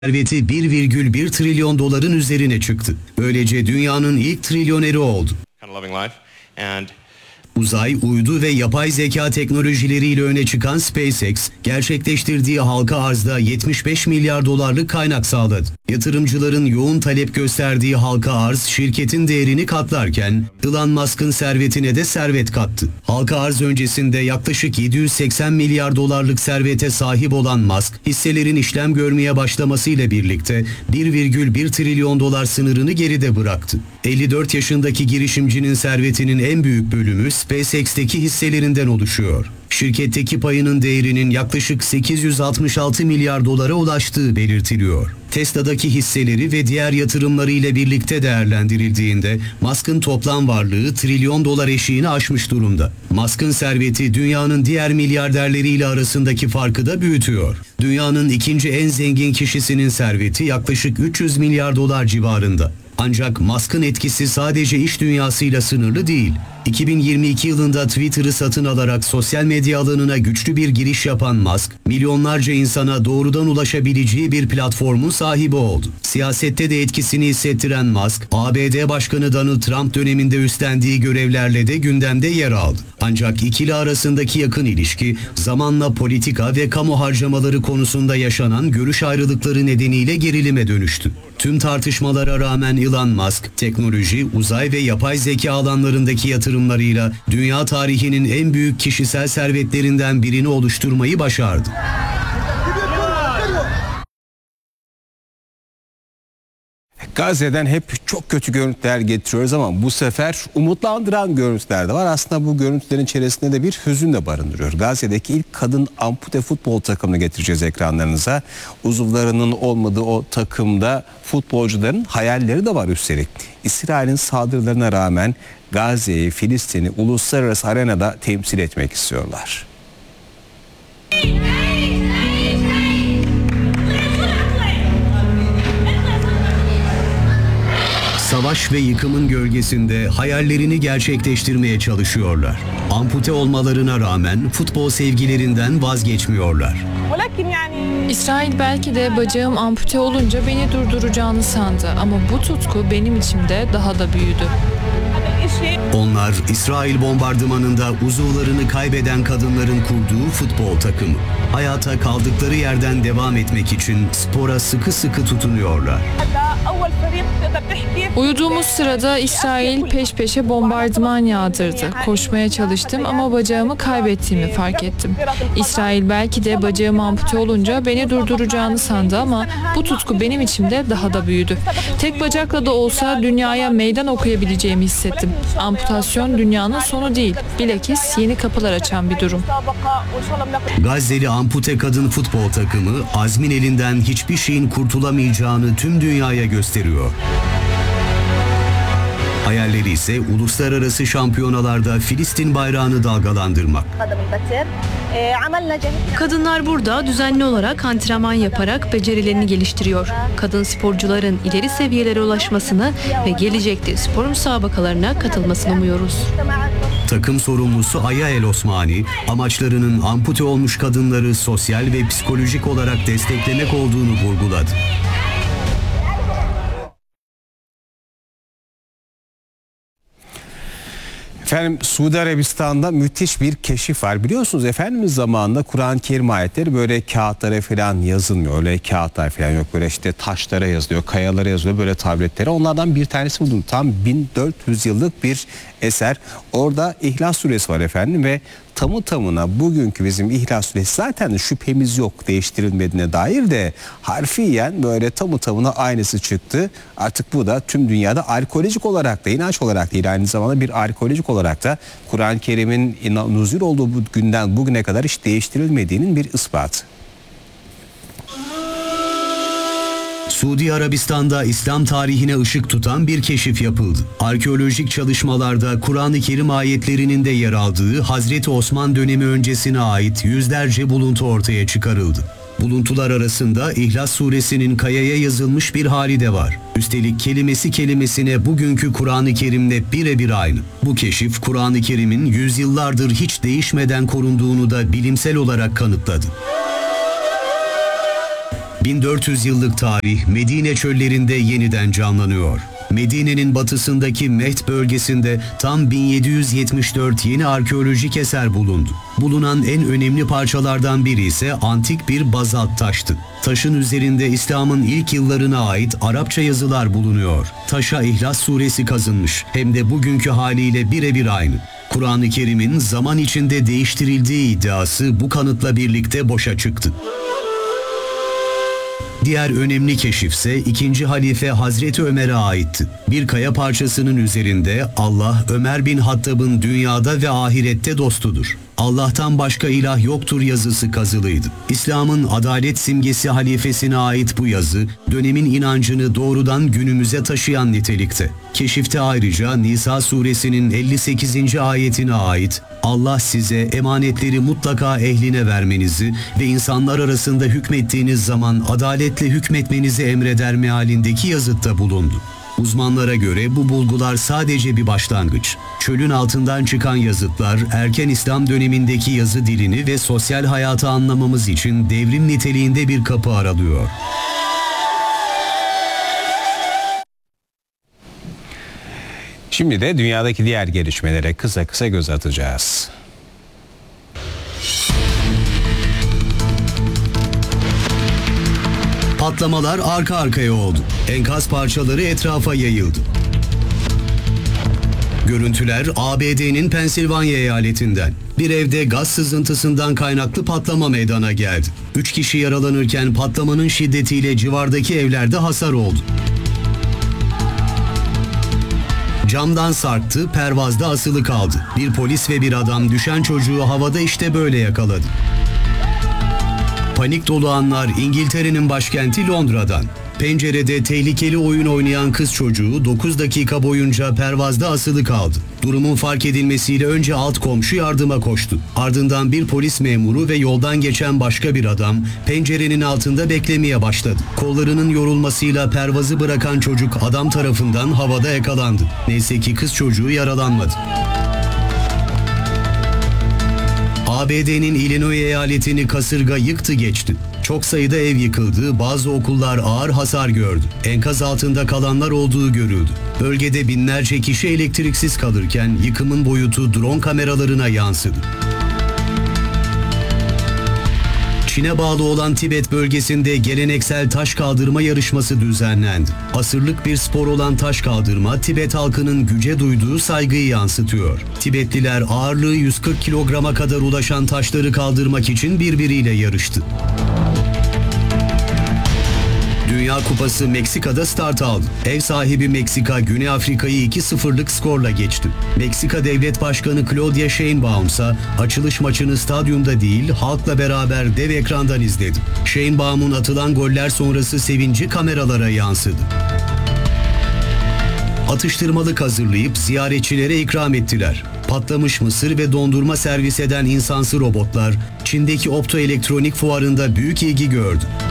serveti 1,1 trilyon doların üzerine çıktı. Böylece dünyanın ilk trilyoneri oldu. Uzay, uydu ve yapay zeka teknolojileriyle öne çıkan SpaceX, gerçekleştirdiği halka arzda 75 milyar dolarlık kaynak sağladı. Yatırımcıların yoğun talep gösterdiği halka arz şirketin değerini katlarken Elon Musk'ın servetine de servet kattı. Halka arz öncesinde yaklaşık 780 milyar dolarlık servete sahip olan Musk, hisselerin işlem görmeye başlamasıyla birlikte 1,1 trilyon dolar sınırını geride bıraktı. 54 yaşındaki girişimcinin servetinin en büyük bölümü SpaceX'teki hisselerinden oluşuyor. Şirketteki payının değerinin yaklaşık 866 milyar dolara ulaştığı belirtiliyor. Tesla'daki hisseleri ve diğer yatırımları ile birlikte değerlendirildiğinde Musk'ın toplam varlığı trilyon dolar eşiğini aşmış durumda. Musk'ın serveti dünyanın diğer milyarderleriyle arasındaki farkı da büyütüyor. Dünyanın ikinci en zengin kişisinin serveti yaklaşık 300 milyar dolar civarında. Ancak Musk'ın etkisi sadece iş dünyasıyla sınırlı değil. 2022 yılında Twitter'ı satın alarak sosyal medya alanına güçlü bir giriş yapan Musk, milyonlarca insana doğrudan ulaşabileceği bir platformun sahibi oldu. Siyasette de etkisini hissettiren Musk, ABD Başkanı Donald Trump döneminde üstlendiği görevlerle de gündemde yer aldı. Ancak ikili arasındaki yakın ilişki, zamanla politika ve kamu harcamaları konusunda yaşanan görüş ayrılıkları nedeniyle gerilime dönüştü. Tüm tartışmalara rağmen Elon Musk, teknoloji, uzay ve yapay zeka alanlarındaki yatırımlarıyla dünya tarihinin en büyük kişisel servetlerinden birini oluşturmayı başardı. Gazze'den hep çok kötü görüntüler getiriyoruz ama bu sefer umutlandıran görüntüler de var. Aslında bu görüntülerin içerisinde de bir hüzün de barındırıyor. Gazze'deki ilk kadın ampute futbol takımını getireceğiz ekranlarınıza. Uzuvlarının olmadığı o takımda futbolcuların hayalleri de var üstelik. İsrail'in saldırılarına rağmen Gazze'yi, Filistin'i uluslararası arenada temsil etmek istiyorlar. Savaş ve yıkımın gölgesinde hayallerini gerçekleştirmeye çalışıyorlar. Ampute olmalarına rağmen futbol sevgilerinden vazgeçmiyorlar. İsrail belki de bacağım ampute olunca beni durduracağını sandı ama bu tutku benim içimde daha da büyüdü. Onlar İsrail bombardımanında uzuvlarını kaybeden kadınların kurduğu futbol takımı. Hayata kaldıkları yerden devam etmek için spora sıkı sıkı tutunuyorlar. Uyuduğumuz sırada İsrail peş peşe bombardıman yağdırdı. Koşmaya çalıştım ama bacağımı kaybettiğimi fark ettim. İsrail belki de bacağım ampute olunca beni durduracağını sandı ama bu tutku benim içimde daha da büyüdü. Tek bacakla da olsa dünyaya meydan okuyabileceğimi hissettim. Amputasyon dünyanın sonu değil, bilakis yeni kapılar açan bir durum. Gazze'li ampute kadın futbol takımı azmin elinden hiçbir şeyin kurtulamayacağını tüm dünyaya gösteriyor. Hayalleri ise uluslararası şampiyonalarda Filistin bayrağını dalgalandırmak. Kadınlar burada düzenli olarak antrenman yaparak becerilerini geliştiriyor. Kadın sporcuların ileri seviyelere ulaşmasını ve gelecekte spor müsabakalarına katılmasını umuyoruz. Takım sorumlusu Aya El Osmani, amaçlarının ampute olmuş kadınları sosyal ve psikolojik olarak desteklemek olduğunu vurguladı. Efendim Suudi Arabistan'da müthiş bir keşif var. Biliyorsunuz Efendimiz zamanında Kur'an-ı Kerim ayetleri böyle kağıtlara falan yazılmıyor. Öyle kağıtlar falan yok. Böyle işte taşlara yazılıyor, kayalara yazılıyor, böyle tabletlere. Onlardan bir tanesi buldum. Tam 1400 yıllık bir eser. Orada İhlas Suresi var efendim ve tamı tamına bugünkü bizim İhlas Suresi zaten şüphemiz yok değiştirilmediğine dair de harfiyen böyle tamı tamına aynısı çıktı. Artık bu da tüm dünyada arkeolojik olarak da inanç olarak değil aynı zamanda bir arkeolojik olarak da Kur'an-ı Kerim'in nuzul olduğu bu günden bugüne kadar hiç değiştirilmediğinin bir ispatı. Suudi Arabistan'da İslam tarihine ışık tutan bir keşif yapıldı. Arkeolojik çalışmalarda Kur'an-ı Kerim ayetlerinin de yer aldığı Hazreti Osman dönemi öncesine ait yüzlerce buluntu ortaya çıkarıldı. Buluntular arasında İhlas Suresinin kayaya yazılmış bir hali de var. Üstelik kelimesi kelimesine bugünkü Kur'an-ı Kerim'le birebir aynı. Bu keşif Kur'an-ı Kerim'in yüzyıllardır hiç değişmeden korunduğunu da bilimsel olarak kanıtladı. 1400 yıllık tarih Medine çöllerinde yeniden canlanıyor. Medine'nin batısındaki Mehd bölgesinde tam 1774 yeni arkeolojik eser bulundu. Bulunan en önemli parçalardan biri ise antik bir bazalt taştı. Taşın üzerinde İslam'ın ilk yıllarına ait Arapça yazılar bulunuyor. Taşa İhlas suresi kazınmış, hem de bugünkü haliyle birebir aynı. Kur'an-ı Kerim'in zaman içinde değiştirildiği iddiası bu kanıtla birlikte boşa çıktı. Diğer önemli keşifse 2. halife Hazreti Ömer'e aitti. Bir kaya parçasının üzerinde Allah Ömer bin Hattab'ın dünyada ve ahirette dostudur. Allah'tan başka ilah yoktur yazısı kazılıydı. İslam'ın adalet simgesi halifesine ait bu yazı, dönemin inancını doğrudan günümüze taşıyan nitelikte. Keşifte ayrıca Nisa suresinin 58. ayetine ait Allah size emanetleri mutlaka ehline vermenizi ve insanlar arasında hükmettiğiniz zaman adaletle hükmetmenizi emreder mealindeki yazıtta bulundu. Uzmanlara göre bu bulgular sadece bir başlangıç. Çölün altından çıkan yazıtlar, erken İslam dönemindeki yazı dilini ve sosyal hayatı anlamamız için devrim niteliğinde bir kapı aralıyor. Şimdi de dünyadaki diğer gelişmelere kısa kısa göz atacağız. Patlamalar arka arkaya oldu. Enkaz parçaları etrafa yayıldı. Görüntüler ABD'nin Pensilvanya eyaletinden. Bir evde gaz sızıntısından kaynaklı patlama meydana geldi. 3 kişi yaralanırken patlamanın şiddetiyle civardaki evlerde hasar oldu. Camdan sarktı, pervazda asılı kaldı. Bir polis ve bir adam düşen çocuğu havada işte böyle yakaladı. Panik dolu anlar İngiltere'nin başkenti Londra'dan. Pencerede tehlikeli oyun oynayan kız çocuğu 9 dakika boyunca pervazda asılı kaldı. Durumun fark edilmesiyle önce alt komşu yardıma koştu. Ardından bir polis memuru ve yoldan geçen başka bir adam pencerenin altında beklemeye başladı. Kollarının yorulmasıyla pervazı bırakan çocuk adam tarafından havada yakalandı. Neyse ki kız çocuğu yaralanmadı. ABD'nin Illinois eyaletini kasırga yıktı geçti. Çok sayıda ev yıkıldı, bazı okullar ağır hasar gördü. Enkaz altında kalanlar olduğu görüldü. Bölgede binlerce kişi elektriksiz kalırken yıkımın boyutu drone kameralarına yansıdı. Çin'e bağlı olan Tibet bölgesinde geleneksel taş kaldırma yarışması düzenlendi. Asırlık bir spor olan taş kaldırma, Tibet halkının güce duyduğu saygıyı yansıtıyor. Tibetliler ağırlığı 140 kilograma kadar ulaşan taşları kaldırmak için birbiriyle yarıştı. Dünya Kupası Meksika'da start aldı. Ev sahibi Meksika, Güney Afrika'yı 2-0'lık skorla geçti. Meksika Devlet Başkanı Claudia Sheinbaum ise açılış maçını stadyumda değil, halkla beraber dev ekrandan izledi. Sheinbaum'un atılan goller sonrası sevinci kameralara yansıdı. Atıştırmalık hazırlayıp ziyaretçilere ikram ettiler. Patlamış mısır ve dondurma servis eden insansı robotlar, Çin'deki optoelektronik fuarında büyük ilgi gördü.